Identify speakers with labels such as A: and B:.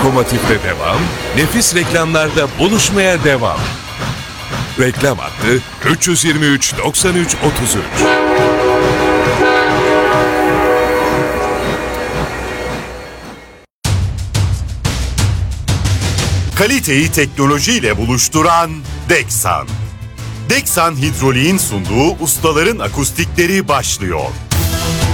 A: lokomotifte devam, nefis reklamlarda buluşmaya devam. Reklam hattı 323 93 33.
B: Kaliteyi teknolojiyle buluşturan Deksan. Deksan Hidrolik'in sunduğu ustaların akustikleri başlıyor.